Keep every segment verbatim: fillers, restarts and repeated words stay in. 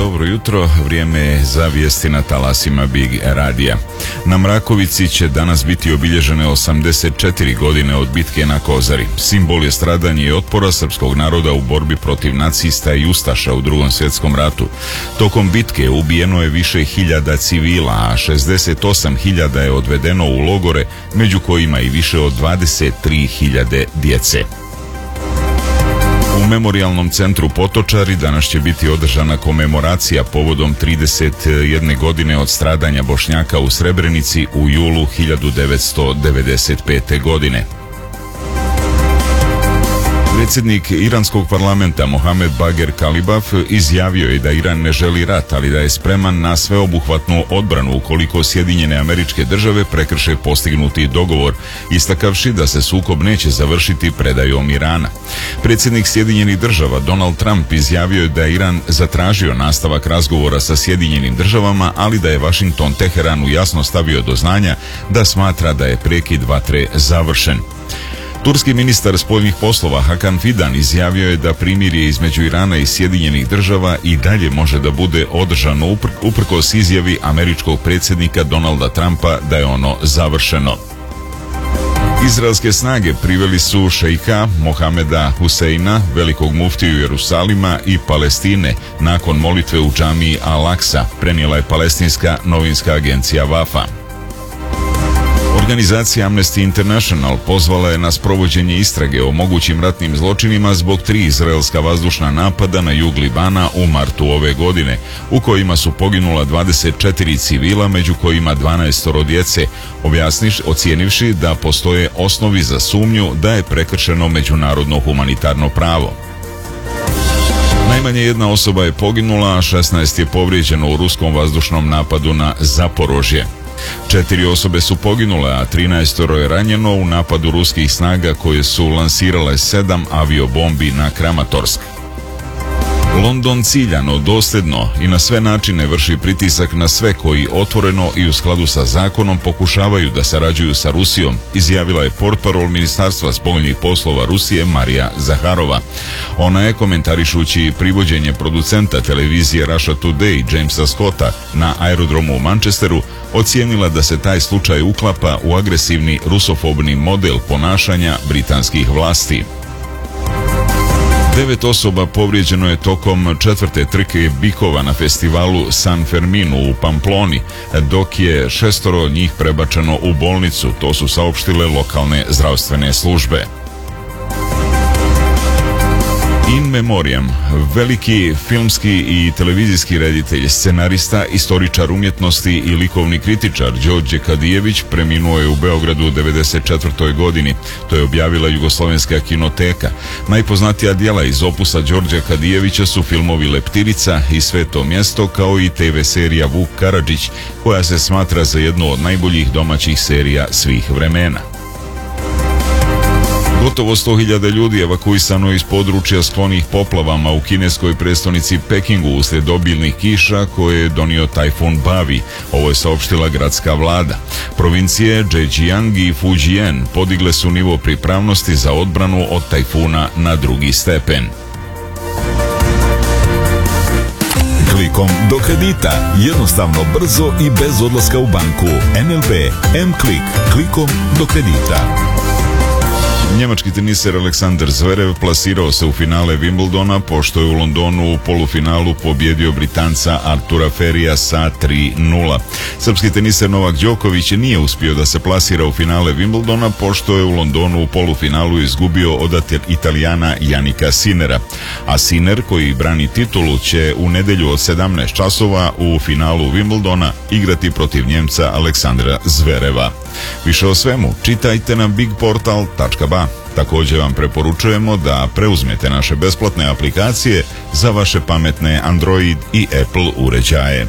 dobro jutro, vrijeme je za vijesti na talasima Big Radija. Na Mrakovici će danas biti obilježene osamdeset četiri godine od bitke na Kozari. Simbol je stradanje i otpora srpskog naroda u borbi protiv nacista i ustaša u Drugom svjetskom ratu. Tokom bitke ubijeno je više hiljada civila, a šezdeset osam hiljada je odvedeno u logore, među kojima i više od dvadeset tri hiljade djece. U Memorijalnom centru Potočari danas će biti održana komemoracija povodom trideset jedne godine od stradanja Bošnjaka u Srebrenici u julu hiljadu devetsto devedeset pete. godine. Predsjednik iranskog parlamenta Mohamed Bager Kalibaf izjavio je da Iran ne želi rat, ali da je spreman na sveobuhvatnu odbranu ukoliko Sjedinjene Američke Države prekrše postignuti dogovor, istakavši da se sukob neće završiti predajom Irana. Predsjednik Sjedinjenih Država Donald Trump izjavio je da je Iran zatražio nastavak razgovora sa Sjedinjenim Državama, ali da je Washington Teheranu jasno stavio do znanja da smatra da je prekid vatre završen. Turski ministar spoljnih poslova Hakan Fidan izjavio je da primirje između Irana i Sjedinjenih Država i dalje može da bude održano uprkos izjavi američkog predsjednika Donalda Trumpa da je ono završeno. Izraelske snage priveli su šejha Mohameda Huseina, velikog muftiju Jerusalima i Palestine, nakon molitve u džamiji Al-Aksa, prenijela je palestinska novinska agencija Vafa. Organizacija Amnesty International pozvala je na sprovođenje istrage o mogućim ratnim zločinima zbog tri izraelska vazdušna napada na jug Libana u martu ove godine, u kojima su poginula dvadeset četiri civila, među kojima dvanaest djece, objasniš, ocijenivši da postoje osnovi za sumnju da je prekršeno međunarodno humanitarno pravo. Najmanje jedna osoba je poginula, a šesnaest je povrijeđeno u ruskom vazdušnom napadu na Zaporožje. Četiri osobe su poginule, a trinaest je ranjeno u napadu ruskih snaga koje su lansirale sedam aviobombi na Kramatorsk. London ciljano, dosljedno i na sve načine vrši pritisak na sve koji otvoreno i u skladu sa zakonom pokušavaju da sarađuju sa Rusijom, izjavila je portparol Ministarstva spoljnih poslova Rusije Marija Zaharova. Ona je, komentarišući privođenje producenta televizije Russia Today Jamesa Scotta na aerodromu u Manchesteru, ocijenila da se taj slučaj uklapa u agresivni rusofobni model ponašanja britanskih vlasti. Devet osoba povrijeđeno je tokom četvrte trke bikova na festivalu San Ferminu u Pamploni, dok je šestoro njih prebačeno u bolnicu, to su saopštile lokalne zdravstvene službe. In memoriam, veliki filmski i televizijski reditelj, scenarista, istoričar umjetnosti i likovni kritičar Đorđe Kadijević preminuo je u Beogradu u devedeset četvrtoj. godini. To je objavila Jugoslovenska kinoteka. Najpoznatija djela iz opusa Đorđa Kadijevića su filmovi Leptirica i Sveto mjesto, kao i te ve serija Vuk Karadžić, koja se smatra za jednu od najboljih domaćih serija svih vremena. Gotovo sto hiljada ljudi evakuisano iz područja sklonih poplavama u kineskoj prestonici Pekingu uslijed obilnih kiša koje je donio tajfun Bavi. Ovo je saopštila gradska vlada. Provincije Zhejiang i Fujian podigle su nivo pripravnosti za odbranu od tajfuna na drugi stepen. Klikom do kredita. Jednostavno, brzo i bez odlaska u banku. en el be M-Klik. Klikom do kredita. Njemački teniser Aleksandar Zverev plasirao se u finale Wimbledona pošto je u Londonu u polufinalu pobjedio Britanca Artura Ferija sa tri nula. Srpski teniser Novak Đoković nije uspio da se plasira u finale Wimbledona pošto je u Londonu u polufinalu izgubio od Italijana Janika Sinera. A Sinner, koji brani titulu, će u nedjelju od sedamnaest časova u finalu Wimbledona igrati protiv Njemca Aleksandra Zvereva. Više o svemu čitajte na big portal tačka ba. Također vam preporučujemo da preuzmete naše besplatne aplikacije za vaše pametne Android i Apple uređaje.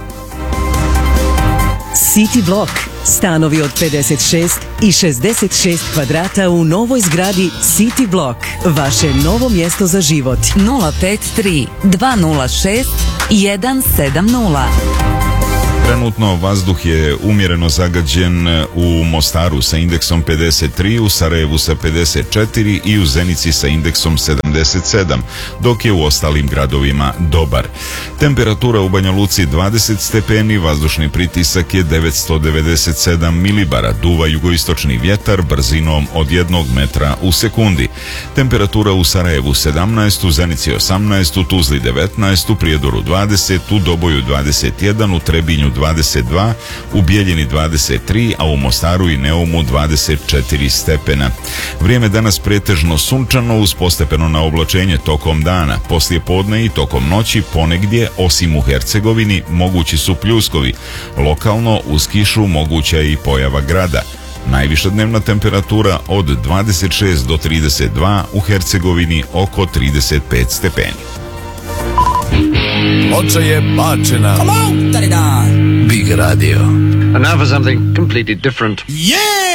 City Block. Stanovi od pedeset šest i šezdeset šest kvadrata u novoj zgradi City Block. Vaše novo mjesto za život. nula pet tri dva nula šest jedan sedam nula. Trenutno vazduh je umjereno zagađen u Mostaru sa indeksom pedeset tri, u Sarajevu sa pedeset četiri i u Zenici sa indeksom sedamdeset. osamdeset sedam, dok je u ostalim gradovima dobar. Temperatura u Banja Luci dvadeset stepeni, vazdušni pritisak je devetsto devedeset sedam milibara, duva jugoistočni vjetar brzinom od jednog metra u sekundi. Temperatura u Sarajevu sedamnaest, u Zenici osamnaest, u Tuzli devetnaest, u Prijedoru dvadeset, u Doboju dvadeset jedan, u Trebinju dvadeset dva, u Bijeljini dvadeset tri, a u Mostaru i Neumu dvadeset četiri stepena. Vrijeme danas pretežno sunčano uz postepeno naoblačenje tokom dana. Poslije podne i tokom noći ponegdje, osim u Hercegovini, mogući su pljuskovi. Lokalno uz kišu moguća je i pojava grada. Najviša dnevna temperatura od dvadeset šest do trideset dva, u Hercegovini oko trideset pet stepeni. Ploča je bačena. Come on, Big Radio. And now for something completely different. Yeah!